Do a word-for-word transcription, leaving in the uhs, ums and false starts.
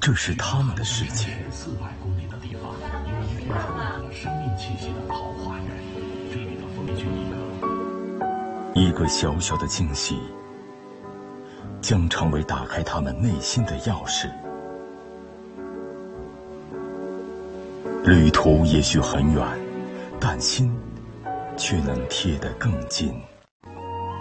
这是他们的世界。 四百公里的地方，有一片充满了生命气息的桃花源，这里的风景一刻， 一个小小的惊喜，将成为打开他们内心的钥匙。旅途也许很远，但心却能贴得更近。